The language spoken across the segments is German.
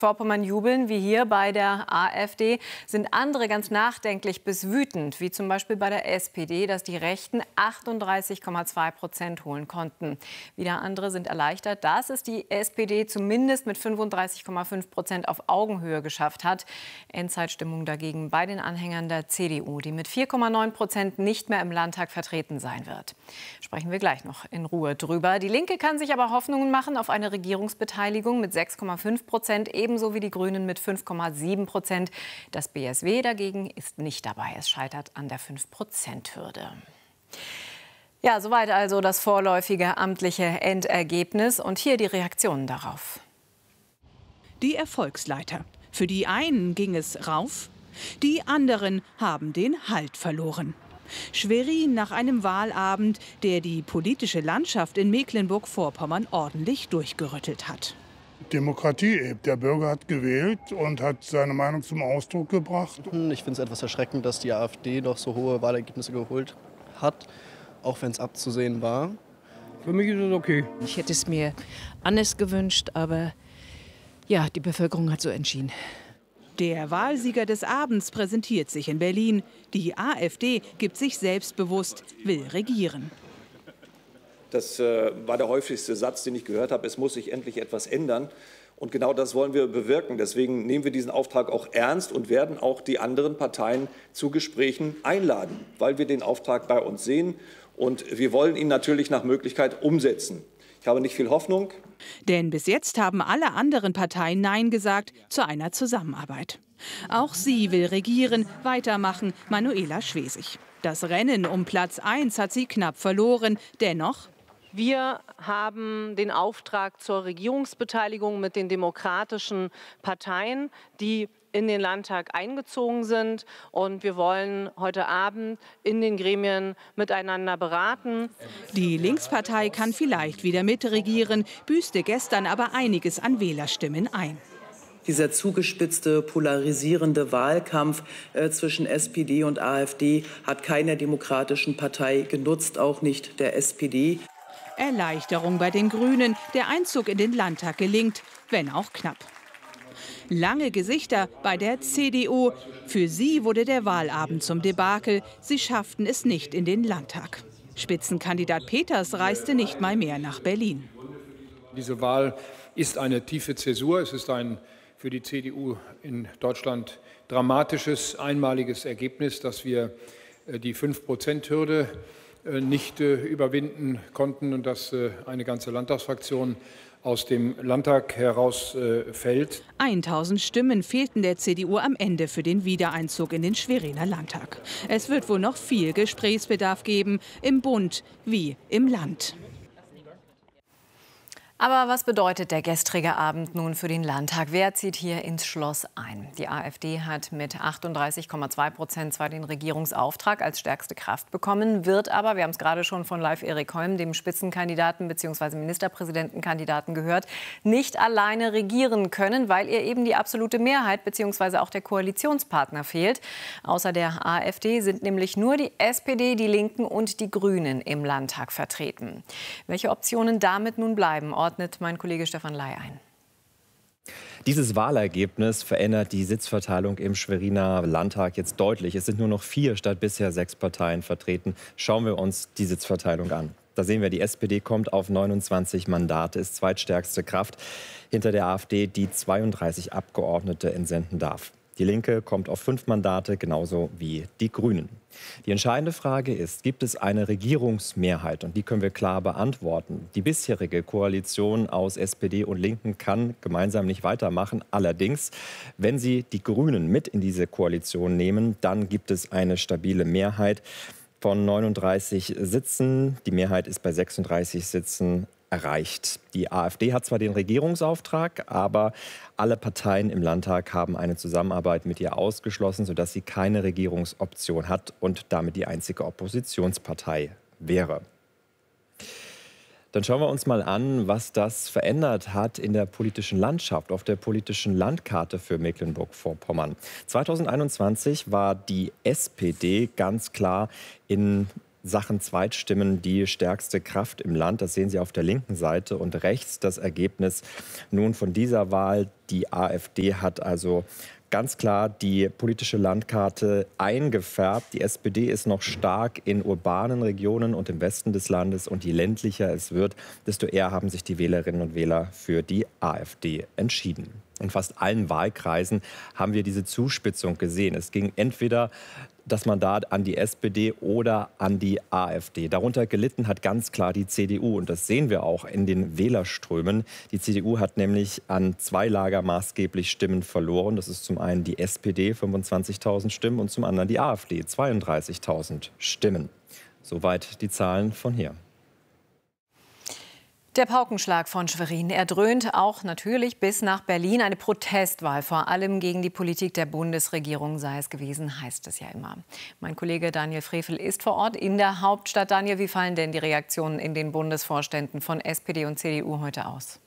Vorpommern jubeln, wie hier bei der AfD, sind andere ganz nachdenklich bis wütend, wie zum Beispiel bei der SPD, dass die Rechten 38,2% holen konnten. Wieder andere sind erleichtert, dass es die SPD zumindest mit 35,5% auf Augenhöhe geschafft hat. Endzeitstimmung dagegen bei den Anhängern der CDU, die mit 4,9% nicht mehr im Landtag vertreten sein wird. Sprechen wir gleich noch in Ruhe drüber. Die Linke kann sich aber Hoffnungen machen auf eine Regierungsbeteiligung mit 6,5%, ebenso wie die Grünen mit 5,7%. Das BSW dagegen ist nicht dabei. Es scheitert an der 5%-Hürde. Ja, soweit also das vorläufige amtliche Endergebnis. Und hier die Reaktionen darauf. Die Erfolgsleiter. Für die einen ging es rauf, die anderen haben den Halt verloren. Schwerin nach einem Wahlabend, der die politische Landschaft in Mecklenburg-Vorpommern ordentlich durchgerüttelt hat. Demokratie eben. Der Bürger hat gewählt und hat seine Meinung zum Ausdruck gebracht. Ich finde es etwas erschreckend, dass die AfD noch so hohe Wahlergebnisse geholt hat, auch wenn es abzusehen war. Für mich ist es okay. Ich hätte es mir anders gewünscht, aber ja, die Bevölkerung hat so entschieden. Der Wahlsieger des Abends präsentiert sich in Berlin. Die AfD gibt sich selbstbewusst, will regieren. Das war der häufigste Satz, den ich gehört habe. Es muss sich endlich etwas ändern. Und genau das wollen wir bewirken. Deswegen nehmen wir diesen Auftrag auch ernst und werden auch die anderen Parteien zu Gesprächen einladen, weil wir den Auftrag bei uns sehen. Und wir wollen ihn natürlich nach Möglichkeit umsetzen. Ich habe nicht viel Hoffnung. Denn bis jetzt haben alle anderen Parteien Nein gesagt zu einer Zusammenarbeit. Auch sie will regieren, weitermachen, Manuela Schwesig. Das Rennen um Platz 1 hat sie knapp verloren. Dennoch: Wir haben den Auftrag zur Regierungsbeteiligung mit den demokratischen Parteien, die in den Landtag eingezogen sind. Und wir wollen heute Abend in den Gremien miteinander beraten. Die Linkspartei kann vielleicht wieder mitregieren, büßte gestern aber einiges an Wählerstimmen ein. Dieser zugespitzte, polarisierende Wahlkampf zwischen SPD und AfD hat keiner demokratischen Partei genutzt, auch nicht der SPD. Erleichterung bei den Grünen. Der Einzug in den Landtag gelingt, wenn auch knapp. Lange Gesichter bei der CDU. Für sie wurde der Wahlabend zum Debakel. Sie schafften es nicht in den Landtag. Spitzenkandidat Peters reiste nicht mal mehr nach Berlin. Diese Wahl ist eine tiefe Zäsur. Es ist ein für die CDU in Deutschland dramatisches, einmaliges Ergebnis, dass wir die 5%-Hürde nicht überwinden konnten und dass eine ganze Landtagsfraktion aus dem Landtag herausfällt. 1000 Stimmen fehlten der CDU am Ende für den Wiedereinzug in den Schweriner Landtag. Es wird wohl noch viel Gesprächsbedarf geben, im Bund wie im Land. Aber was bedeutet der gestrige Abend nun für den Landtag? Wer zieht hier ins Schloss ein? Die AfD hat mit 38,2% zwar den Regierungsauftrag als stärkste Kraft bekommen, wird aber, wir haben es gerade schon von Live Erik Holm, dem Spitzenkandidaten bzw. Ministerpräsidentenkandidaten gehört, nicht alleine regieren können, weil ihr eben die absolute Mehrheit bzw. auch der Koalitionspartner fehlt. Außer der AfD sind nämlich nur die SPD, die Linken und die Grünen im Landtag vertreten. Welche Optionen damit nun bleiben, ordnet mein Kollege Stefan Ley ein. Dieses Wahlergebnis verändert die Sitzverteilung im Schweriner Landtag jetzt deutlich. Es sind nur noch 4 statt bisher 6 Parteien vertreten. Schauen wir uns die Sitzverteilung an. Da sehen wir, die SPD kommt auf 29 Mandate, ist zweitstärkste Kraft hinter der AfD, die 32 Abgeordnete entsenden darf. Die Linke kommt auf 5 Mandate, genauso wie die Grünen. Die entscheidende Frage ist, gibt es eine Regierungsmehrheit? Und die können wir klar beantworten. Die bisherige Koalition aus SPD und Linken kann gemeinsam nicht weitermachen. Allerdings, wenn sie die Grünen mit in diese Koalition nehmen, dann gibt es eine stabile Mehrheit von 39 Sitzen. Die Mehrheit ist bei 36 Sitzen erreicht. Die AfD hat zwar den Regierungsauftrag, aber alle Parteien im Landtag haben eine Zusammenarbeit mit ihr ausgeschlossen, sodass sie keine Regierungsoption hat und damit die einzige Oppositionspartei wäre. Dann schauen wir uns mal an, was das verändert hat in der politischen Landschaft, auf der politischen Landkarte für Mecklenburg-Vorpommern. 2021 war die SPD ganz klar in Sachen Zweitstimmen die stärkste Kraft im Land. Das sehen Sie auf der linken Seite. Und rechts das Ergebnis nun von dieser Wahl. Die AfD hat also ganz klar die politische Landkarte eingefärbt. Die SPD ist noch stark in urbanen Regionen und im Westen des Landes. Und je ländlicher es wird, desto eher haben sich die Wählerinnen und Wähler für die AfD entschieden. In fast allen Wahlkreisen haben wir diese Zuspitzung gesehen. Es ging entweder das Mandat an die SPD oder an die AfD. Darunter gelitten hat ganz klar die CDU. Und das sehen wir auch in den Wählerströmen. Die CDU hat nämlich an 2 Lager maßgeblich Stimmen verloren. Das ist zum einen die SPD, 25.000 Stimmen, und zum anderen die AfD, 32.000 Stimmen. Soweit die Zahlen von hier. Der Paukenschlag von Schwerin, er dröhnt auch natürlich bis nach Berlin. Eine Protestwahl, vor allem gegen die Politik der Bundesregierung sei es gewesen, heißt es ja immer. Mein Kollege Daniel Frevel ist vor Ort in der Hauptstadt. Daniel, wie fallen denn die Reaktionen in den Bundesvorständen von SPD und CDU heute aus?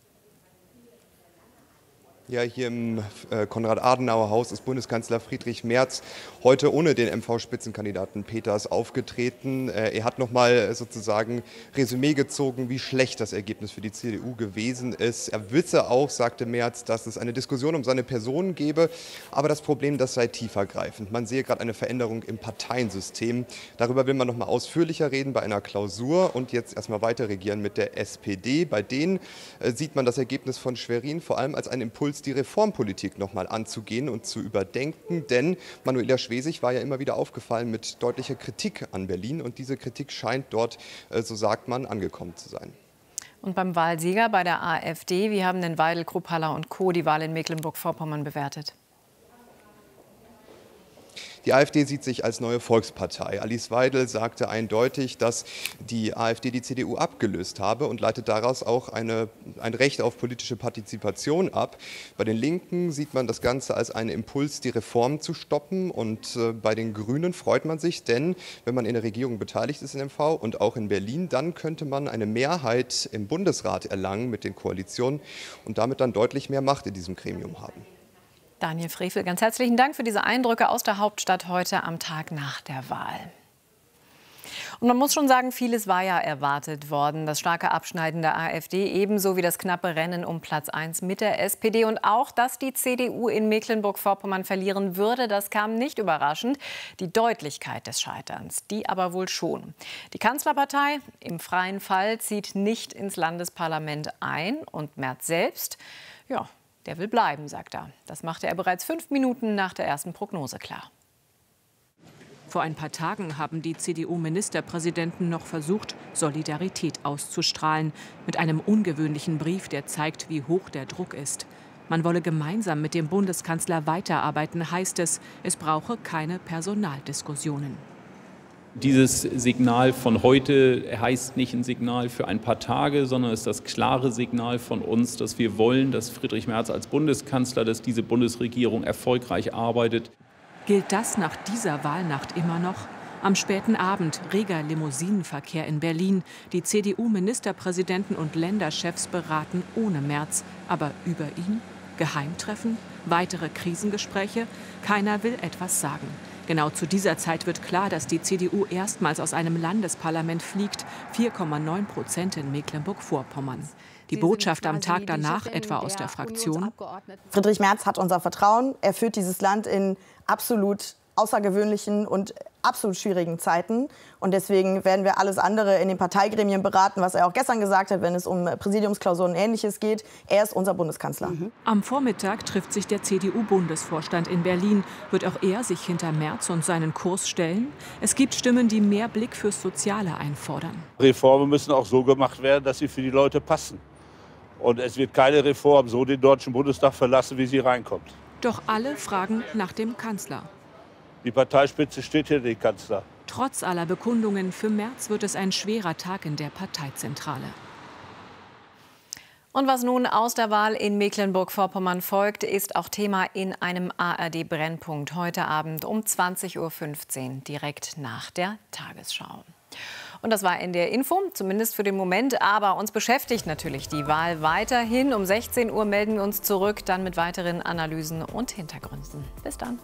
Ja, hier im Konrad-Adenauer-Haus ist Bundeskanzler Friedrich Merz heute ohne den MV-Spitzenkandidaten Peters aufgetreten. Er hat nochmal sozusagen Resümee gezogen, wie schlecht das Ergebnis für die CDU gewesen ist. Er wisse auch, sagte Merz, dass es eine Diskussion um seine Person gebe, aber das Problem, das sei tiefergreifend. Man sehe gerade eine Veränderung im Parteiensystem. Darüber will man nochmal ausführlicher reden bei einer Klausur und jetzt erstmal weiter regieren mit der SPD. Bei denen sieht man das Ergebnis von Schwerin vor allem als einen Impuls, die Reformpolitik noch mal anzugehen und zu überdenken. Denn Manuela Schwesig war ja immer wieder aufgefallen mit deutlicher Kritik an Berlin. Und diese Kritik scheint dort, so sagt man, angekommen zu sein. Und beim Wahlsieger bei der AfD, wie haben denn Weidel, Kruppalla und Co. die Wahl in Mecklenburg-Vorpommern bewertet? Die AfD sieht sich als neue Volkspartei. Alice Weidel sagte eindeutig, dass die AfD die CDU abgelöst habe und leitet daraus auch ein Recht auf politische Partizipation ab. Bei den Linken sieht man das Ganze als einen Impuls, die Reformen zu stoppen. Und bei den Grünen freut man sich, denn wenn man in der Regierung beteiligt ist in MV und auch in Berlin, dann könnte man eine Mehrheit im Bundesrat erlangen mit den Koalitionen und damit dann deutlich mehr Macht in diesem Gremium haben. Daniel Frevel, ganz herzlichen Dank für diese Eindrücke aus der Hauptstadt heute am Tag nach der Wahl. Und man muss schon sagen, vieles war ja erwartet worden. Das starke Abschneiden der AfD, ebenso wie das knappe Rennen um Platz 1 mit der SPD. Und auch, dass die CDU in Mecklenburg-Vorpommern verlieren würde, das kam nicht überraschend. Die Deutlichkeit des Scheiterns, die aber wohl schon. Die Kanzlerpartei im freien Fall zieht nicht ins Landesparlament ein. Und Merz selbst, ja, der will bleiben, sagt er. Das machte er bereits 5 Minuten nach der ersten Prognose klar. Vor ein paar Tagen haben die CDU-Ministerpräsidenten noch versucht, Solidarität auszustrahlen. Mit einem ungewöhnlichen Brief, der zeigt, wie hoch der Druck ist. Man wolle gemeinsam mit dem Bundeskanzler weiterarbeiten, heißt es. Es brauche keine Personaldiskussionen. Dieses Signal von heute heißt nicht ein Signal für ein paar Tage, sondern ist das klare Signal von uns, dass wir wollen, dass Friedrich Merz als Bundeskanzler, dass diese Bundesregierung erfolgreich arbeitet. Gilt das nach dieser Wahlnacht immer noch? Am späten Abend reger Limousinenverkehr in Berlin. Die CDU-Ministerpräsidenten und Länderchefs beraten ohne Merz, aber über ihn? Geheimtreffen? Weitere Krisengespräche? Keiner will etwas sagen. Genau zu dieser Zeit wird klar, dass die CDU erstmals aus einem Landesparlament fliegt, 4,9% in Mecklenburg-Vorpommern. Die Botschaft am Tag danach, etwa aus der Fraktion: Friedrich Merz hat unser Vertrauen. Er führt dieses Land in absolut außergewöhnlichen und absolut schwierigen Zeiten. Und deswegen werden wir alles andere in den Parteigremien beraten, was er auch gestern gesagt hat, wenn es um Präsidiumsklausuren und Ähnliches geht. Er ist unser Bundeskanzler. Am Vormittag trifft sich der CDU-Bundesvorstand in Berlin. Wird auch er sich hinter Merz und seinen Kurs stellen? Es gibt Stimmen, die mehr Blick fürs Soziale einfordern. Reformen müssen auch so gemacht werden, dass sie für die Leute passen. Und es wird keine Reform so den Deutschen Bundestag verlassen, wie sie reinkommt. Doch alle fragen nach dem Kanzler. Die Parteispitze steht hinter dem Kanzler. Trotz aller Bekundungen, für Merz wird es ein schwerer Tag in der Parteizentrale. Und was nun aus der Wahl in Mecklenburg-Vorpommern folgt, ist auch Thema in einem ARD-Brennpunkt heute Abend um 20:15 Uhr, direkt nach der Tagesschau. Und das war NDR Info, zumindest für den Moment. Aber uns beschäftigt natürlich die Wahl weiterhin. Um 16 Uhr melden wir uns zurück, dann mit weiteren Analysen und Hintergründen. Bis dann.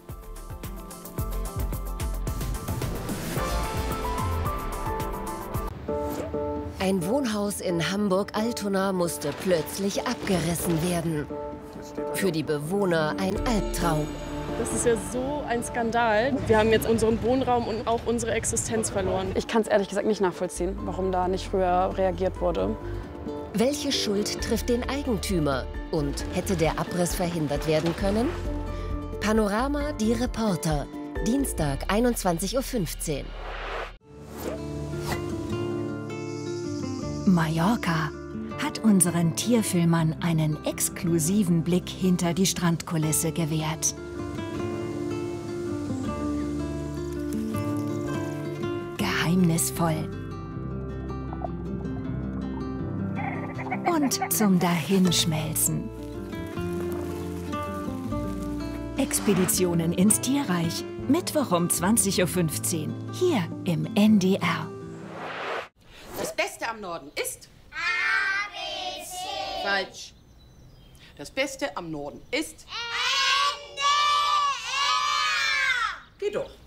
Ein Wohnhaus in Hamburg-Altona musste plötzlich abgerissen werden. Für die Bewohner ein Albtraum. Das ist ja so ein Skandal. Wir haben jetzt unseren Wohnraum und auch unsere Existenz verloren. Ich kann es ehrlich gesagt nicht nachvollziehen, warum da nicht früher reagiert wurde. Welche Schuld trifft den Eigentümer? Und hätte der Abriss verhindert werden können? Panorama, die Reporter. Dienstag, 21:15 Uhr. Mallorca hat unseren Tierfilmern einen exklusiven Blick hinter die Strandkulisse gewährt. Geheimnisvoll und zum Dahinschmelzen. Expeditionen ins Tierreich. Mittwoch um 20:15 Uhr. Hier im NDR. Das Beste am Norden ist... ABC. Falsch. Das Beste am Norden ist... NDR. Geh doch.